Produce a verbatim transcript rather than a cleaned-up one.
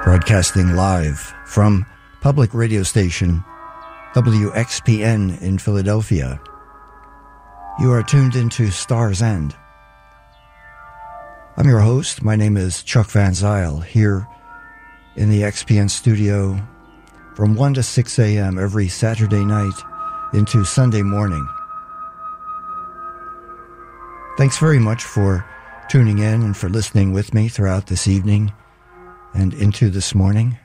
Broadcasting live from public radio station W X P N in Philadelphia. You are tuned into Star's End. I'm your host. My name is Chuck Van Zyl, here in the X P N studio from one to six a.m. every Saturday night into Sunday morning. Thanks very much for tuning in and for listening with me throughout this evening and into this morning.